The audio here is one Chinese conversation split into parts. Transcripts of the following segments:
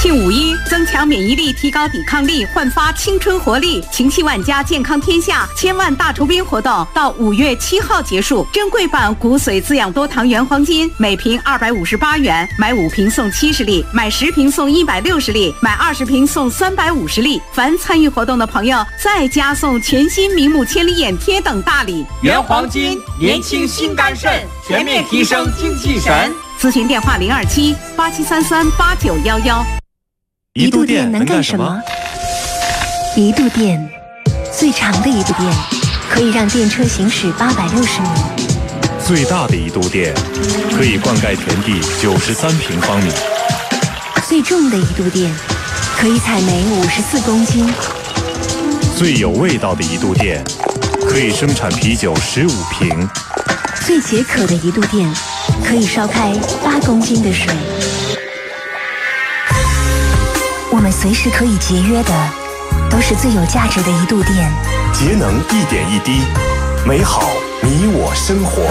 庆5·1，增强免疫力，提高抵抗力，焕发青春活力。情系万家，健康天下千万大酬宾活动到5月7号结束。珍贵版骨髓滋养多糖原黄金每瓶258元，买5瓶送70粒，买10瓶送160粒，买20瓶送350粒。凡参与活动的朋友，再加送全新明目千里眼贴等大礼。 原黄金，年轻心肝肾，全面提升精气神。 咨询电话027-8733-8911。 一度电能干什么？ 一度电，最长的一度电可以让电车行驶860米， 最大的一度电可以灌溉田地93平方米， 最重的一度电可以采煤54公斤， 最有味道的一度电可以生产啤酒15瓶， 最解渴的一度电可以烧开8公斤的水。我们随时可以节约的，都是最有价值的一度电。 节能一点一滴，美好你我生活。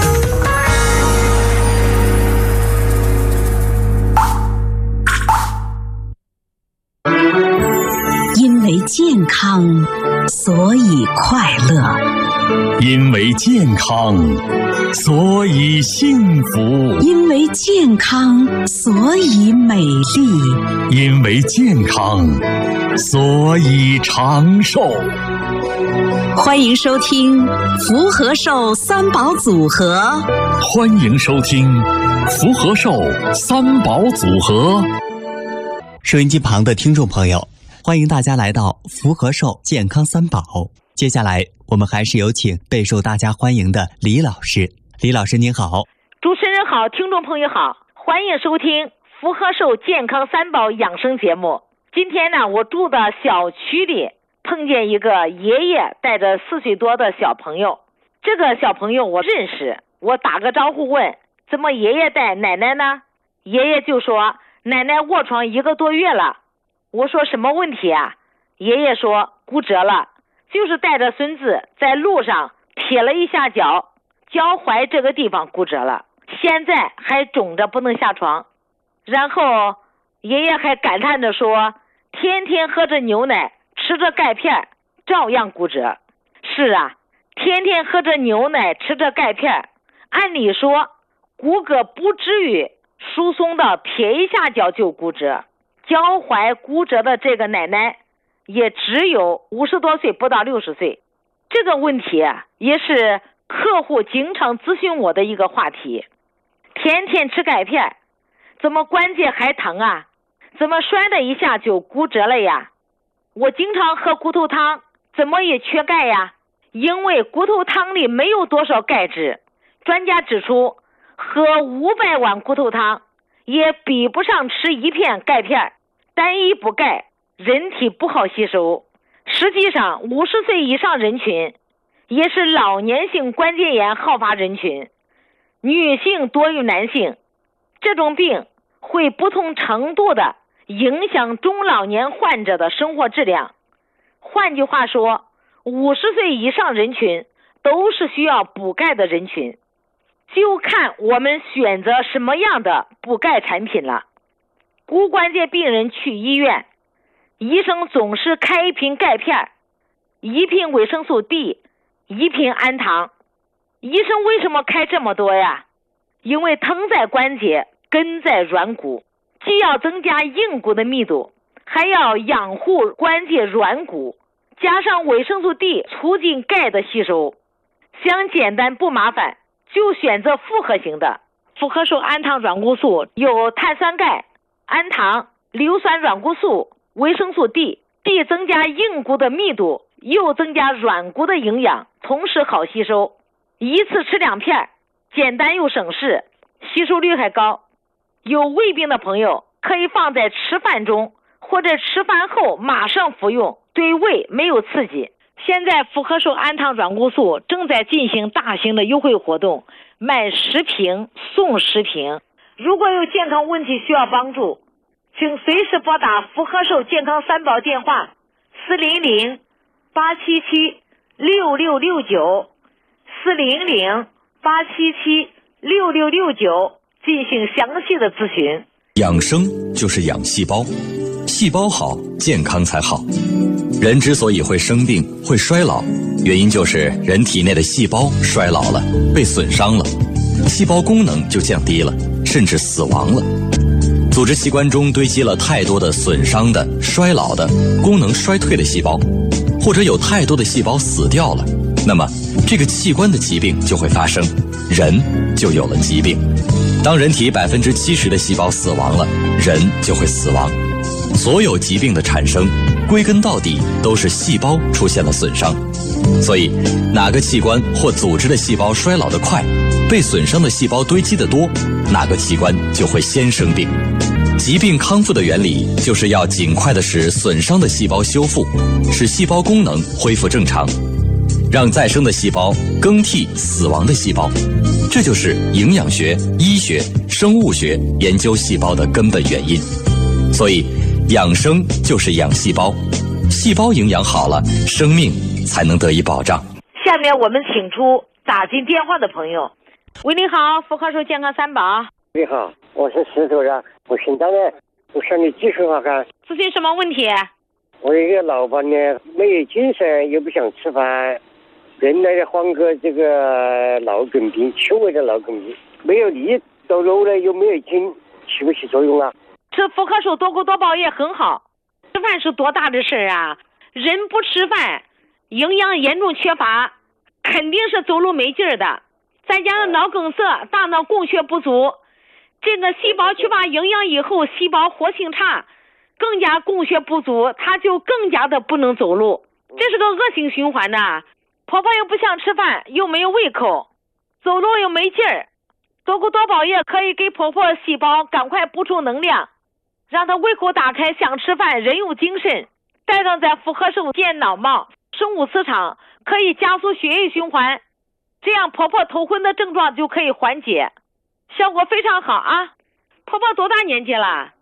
因为健康，所以快乐； 因为健康，所以幸福； 因为健康，所以美丽； 因为健康，所以长寿。 欢迎收听福和寿三宝组合。 欢迎收听福和寿三宝组合。 收音机旁的听众朋友，欢迎大家来到福和寿健康三宝。接下来我们还是有请备受大家欢迎的李老师。李老师您好。 主持人好，听众朋友好，欢迎收听福和寿健康三宝养生节目。今天呢，我住的小区里碰见一个爷爷带着4岁多的小朋友，这个小朋友我认识，我打个招呼问怎么爷爷带奶奶呢？爷爷就说奶奶卧床1个多月了。我说什么问题啊？爷爷说骨折了，就是带着孙子在路上撇了一下脚，脚踝这个地方骨折了，现在还肿着不能下床。然后爷爷还感叹着说，天天喝着牛奶，吃着钙片，照样骨折。是啊，天天喝着牛奶，吃着钙片，按理说骨骼不至于疏松的撇一下脚就骨折。脚踝骨折的这个奶奶也只有50多岁，不到60岁。这个问题啊，也是客户经常咨询我的一个话题。天天吃钙片，怎么关节还疼啊？怎么摔了一下就骨折了呀？我经常喝骨头汤，怎么也缺钙呀？因为骨头汤里没有多少钙质。专家指出，喝500碗骨头汤也比不上吃1片钙片。单一补钙，人体不好吸收。实际上50岁以上人群也是老年性关节炎好发人群，女性多于男性。这种病会不同程度的影响中老年患者的生活质量。换句话说，50岁以上人群都是需要补钙的人群，就看我们选择什么样的补钙产品了。骨关节病人去医院，医生总是开1瓶钙片，1瓶维生素 D， 1瓶氨糖。医生为什么开这么多呀？因为疼在关节，根在软骨，既要增加硬骨的密度，还要养护关节软骨，加上维生素 D 促进钙的吸收。想简单不麻烦，就选择复合型的。复合寿氨糖软骨素有碳酸钙、氨糖、硫酸软骨素、维生素 D 增加硬骨的密度，又增加软骨的营养，同时好吸收。一次吃2片，简单又省事，吸收率还高。有胃病的朋友可以放在吃饭中，或者吃饭后马上服用，对胃没有刺激。现在复合寿氨糖软骨素正在进行大型的优惠活动，买10瓶送10瓶。如果有健康问题需要帮助，请随时拨打福和寿健康三宝电话400-877-6669 400-877-6669进行详细的咨询。 养生就是养细胞，细胞好，健康才好。人之所以会生病、会衰老，原因就是人体内的细胞衰老了，被损伤了，细胞功能就降低了，甚至死亡了。组织器官中堆积了太多的损伤的、衰老的、功能衰退的细胞，或者有太多的细胞死掉了，那么这个器官的疾病就会发生，人就有了疾病。当人体70%的细胞死亡了，人就会死亡。所有疾病的产生，归根到底都是细胞出现了损伤。所以，哪个器官或组织的细胞衰老得快，被损伤的细胞堆积得多，哪个器官就会先生病。疾病康复的原理就是要尽快的使损伤的细胞修复，使细胞功能恢复正常，让再生的细胞更替死亡的细胞。这就是营养学、医学、生物学研究细胞的根本原因。所以，养生就是养细胞，细胞营养好了，生命才能得以保障。 下面我们请出打进电话的朋友。喂，你好，福和寿健康三宝。 你好，我是石头人，我现在呢，我向你技术看看。 咨询什么问题？ 我一个老板呢，没有精神，又不想吃饭，原来患个这个脑梗病，轻微的脑梗病，没有力，走路呢又没有劲，起不起作用啊？ 吃福和寿多谷多宝也很好，吃饭是多大的事啊？人不吃饭，营养严重缺乏，肯定是走路没劲儿的。再加上脑梗塞，大脑供血不足，这个细胞缺乏营养以后，细胞活性差，更加供血不足，它就更加的不能走路，这是个恶性循环呐。婆婆又不想吃饭，又没有胃口，走路又没劲儿，多谷多宝液可以给婆婆细胞赶快补充能量，让她胃口打开，想吃饭，人有精神。带上在福和寿健脑帽生物磁场，可以加速血液循环，这样婆婆头昏的症状就可以缓解，效果非常好啊。婆婆多大年纪了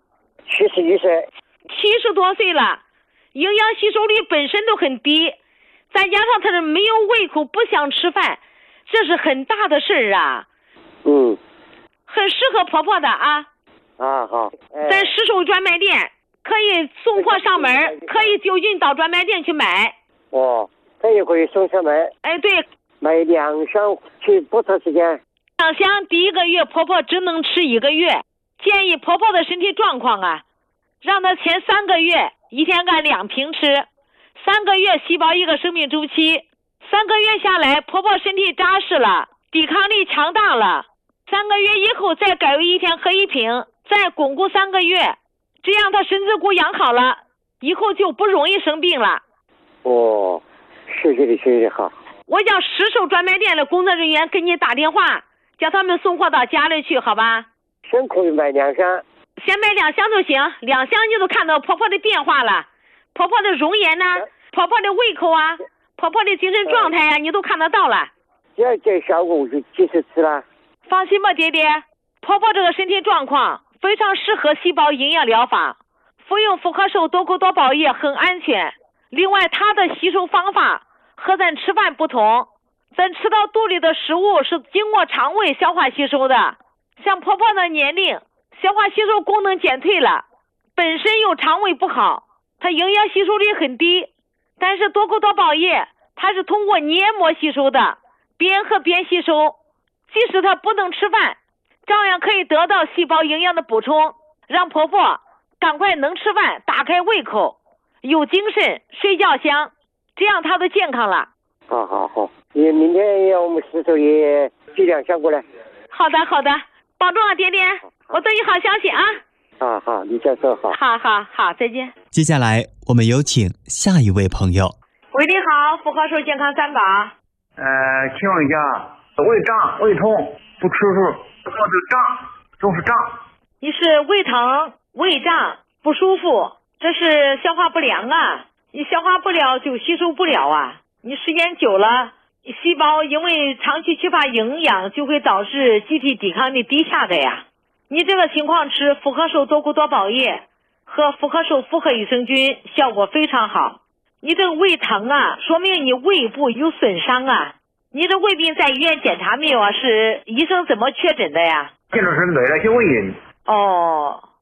？71岁。 70多岁了，营养吸收率本身都很低，再加上她是没有胃口，不想吃饭，这是很大的事儿啊。很适合婆婆的啊。 好。 在石首专卖店可以送货上门，可以就近到专卖店去买。 这也可以送上门。 对。 买2箱去多长时间 ？2箱第1个月婆婆只能吃1个月，建议婆婆的身体状况啊，让她前3个月一天干2瓶吃，3个月细胞一个生命周期，3个月下来婆婆身体扎实了，抵抗力强大了，3个月以后再改为一天喝1瓶，再巩固3个月，这样她身子骨养好了，以后就不容易生病了。 谢谢你好。 我叫石首专卖店的工作人员给你打电话，叫他们送货到家里去，好吧？ 先可以买2箱。 先买2箱就行，2箱你都看到婆婆的变化了，婆婆的容颜呢，婆婆的胃口啊，婆婆的精神状态啊，你都看得到了。 这效果我就继续吃了。 放心吧，爹爹，婆婆这个身体状况非常适合细胞营养疗法，服用福和寿多谷多宝液很安全。另外，它的吸收方法和咱吃饭不同，咱吃到肚里的食物是经过肠胃消化吸收的。像婆婆的年龄，消化吸收功能减退了，本身又肠胃不好，它营养吸收率很低。但是多谷多宝液它是通过黏膜吸收的，边喝边吸收，即使她不能吃饭，照样可以得到细胞营养的补充，让婆婆赶快能吃饭，打开胃口，有精神，睡觉香，这样她都健康了。 好，明天我们石头也寄2箱过来。 好的，保重啊，爹爹，我等你好消息啊。 好，你再说好。 好，再见。 接下来我们有请下一位朋友。 喂，你好，福和寿健康三宝。 请问一下，胃胀、胃痛、不舒服，或者胀，总是胀。 你是胃疼、胃胀、不舒服，这是消化不良啊！你消化不了就吸收不了啊！你时间久了，细胞因为长期缺乏营养，就会导致机体抵抗力低下的呀。你这个情况吃福和寿多谷多宝液和福和寿复合益生菌效果非常好。你这个胃疼啊，说明你胃部有损伤啊。你的胃病在医院检查没有啊？是医生怎么确诊的呀？ 见着是买了些胃炎。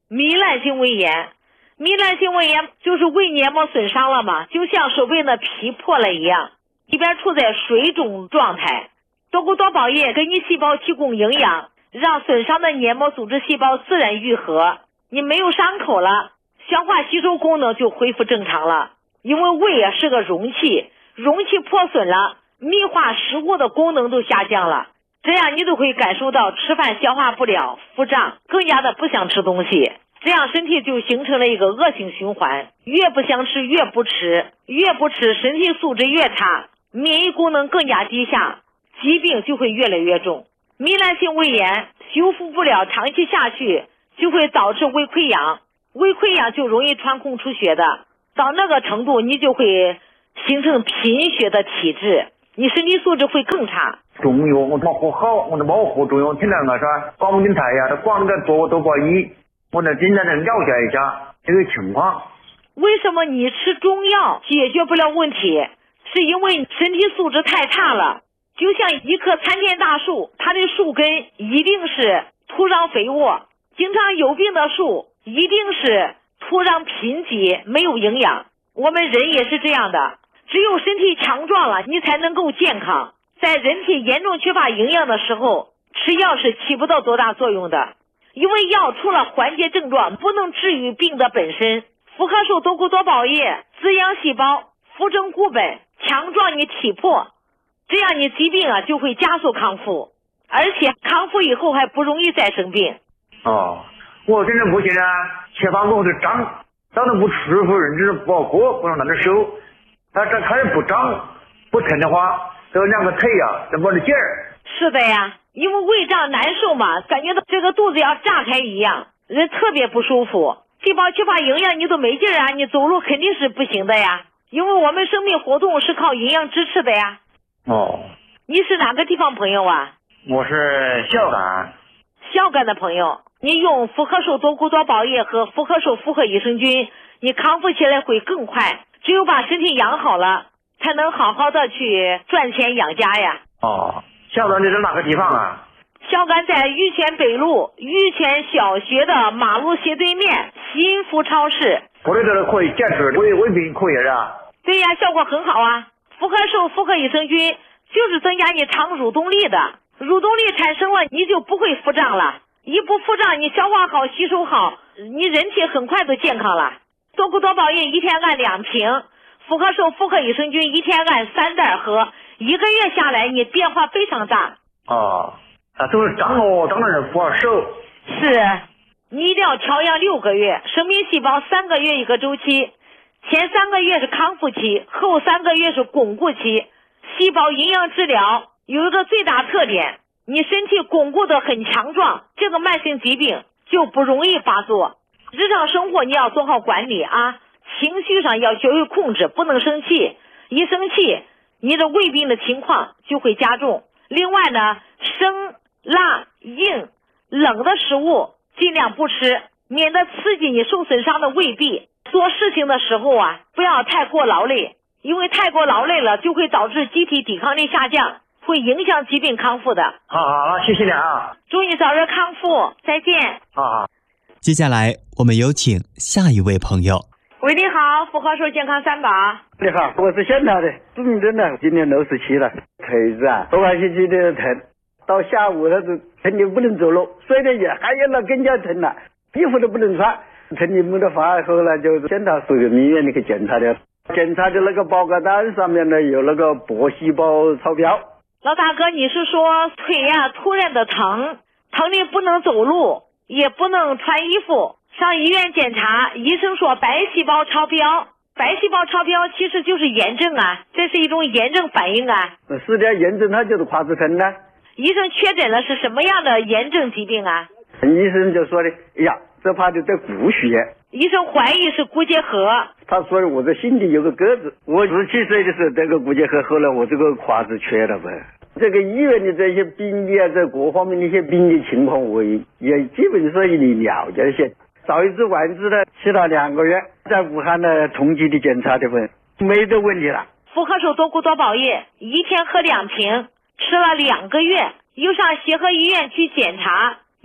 糜烂性胃炎。糜烂性胃炎就是胃黏膜损伤了嘛，就像手背的皮破了一样，里边处在水肿状态。多谷多宝叶给你细胞提供营养，让损伤的黏膜组织细胞自然愈合，你没有伤口了，消化吸收功能就恢复正常了。因为胃是个容器，容器破损了，密化食物的功能都下降了，这样你都会感受到吃饭消化不了，腹胀，更加的不想吃东西，这样身体就形成了一个恶性循环，越不想吃越不吃，越不吃身体素质越差，免疫功能更加低下，疾病就会越来越重。糜烂性胃炎修复不了，长期下去就会导致胃溃疡，胃溃疡就容易穿孔出血的，到那个程度你就会形成贫血的体质，你身体素质会更差。 中药我没喝好，我都没喝中药，听那个啥广电台呀，他广那个多多宝益，我呢经常能了解一下这个情况。 为什么你吃中药解决不了问题？是因为身体素质太差了。就像一棵参天大树，它的树根一定是土壤肥沃，经常有病的树一定是土壤贫瘠，没有营养。我们人也是这样的，只有身体强壮了，你才能够健康。在人体严重缺乏营养的时候，吃药是起不到多大作用的，因为药除了缓解症状，不能治愈病的本身。复合寿多谷多宝叶滋养细胞，扶正固本，强壮你体魄，这样你疾病就会加速康复，而且康复以后还不容易再生病。 我现在目前呢，前方我的长得不舒服，人就是不好过，不能拿着手，它也不长不疼的话，这两个腿都没得劲儿。 是的呀，因为胃胀难受嘛，感觉到这个肚子要炸开一样，人特别不舒服。细胞缺乏营养，你都没劲儿你走路肯定是不行的呀，因为我们生命活动是靠营养支持的呀。你是哪个地方朋友啊？ 我是孝感。 孝感的朋友，你用复合寿多谷多宝叶和复合寿复合益生菌，你康复起来会更快。只有把身体养好了，才能好好的去赚钱养家呀。 孝感这是哪个地方啊？ 孝感在玉泉北路玉泉小学的马路斜对面新福超市。 我这个可以减脂，胃病可以是吧？ 对呀，效果很好啊。复合寿复合益生菌就是增加你肠蠕动力的，蠕动力产生了，你就不会腹胀了。一不腹胀，你消化好吸收好，你人体很快都健康了。多谷多宝叶一天按2瓶，复合寿复合益生菌一天按3袋喝，1个月下来你变化非常大。 都是长的人不好受。 是，你一定要调养6个月，生命细胞3个月一个周期，前3个月是康复期，后3个月是巩固期。细胞营养治疗有一个最大特点，你身体巩固的很强壮，这个慢性疾病就不容易发作。日常生活你要做好管理情绪上要学会控制，不能生气，一生气你的胃病的情况就会加重。另外呢，生辣硬冷的食物尽量不吃，免得刺激你受损伤的胃壁。做事情的时候不要太过劳累，因为太过劳累了就会导致机体抵抗力下降，会影响疾病康复的。 好，谢谢你祝你早日康复，再见。 接下来我们有请下一位朋友。 喂，你好，复合寿健康3宝。 你好，我是县台的朱明珍呢，今年67了，腿子多个星期的疼，到下午他就疼你不能走路，睡得也还有那更加疼了，衣服都不能穿，疼你没得法。后来就县台属于医院里去检查的，检查的那个报告单上面呢有那个白细胞超标。 老大哥，你是说腿突然的疼你不能走路，也不能穿衣服，上医院检查，医生说白细胞超标。白细胞超标其实就是炎症这是一种炎症反应是的，炎症它就是胯子疼呢。 医生确诊了是什么样的炎症疾病医生就说的，哎呀，这怕就得骨血。 医生怀疑是骨结核。 他说我这心里有个疙瘩，我17岁的时候得个骨结核，后来我这个胯子缺了呗。这个医院的这些病例这各方面的一些病例情况我也基本上你了解一些。早一次晚一次的吃了2个月，在武汉的同级的检查的份没得问题了。 复合寿多谷多宝叶一天喝2瓶，吃了2个月，又上协和医院去检查，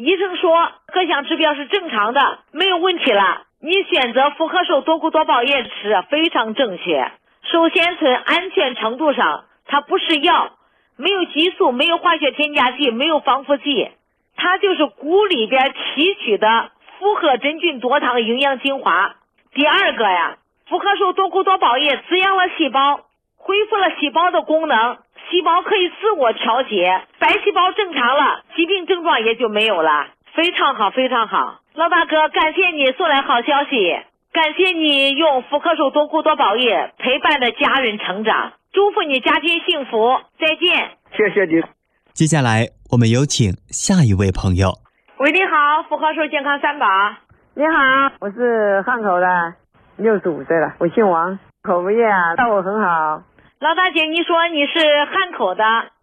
医生说各项指标是正常的，没有问题了。你选择复合寿多谷多宝叶吃非常正确。首先从安全程度上，它不是药，没有激素，没有化学添加剂，没有防腐剂，它就是谷里边提取的复合真菌多糖营养精华。第二个呀，复合寿多谷多宝叶滋养了细胞，恢复了细胞的功能，细胞可以自我调节，白细胞正常了，疾病症状也就没有了。非常好，非常好。老大哥，感谢你送来好消息，感谢你用复合寿多谷多宝叶陪伴着家人成长，祝福你家庭幸福，再见。 谢谢你。 接下来我们有请下一位朋友。 喂，你好，复合寿健康三宝。 你好，我是汉口的，65岁了，我姓王，口服液啊，效果很好。 老大姐，你说你是汉口的，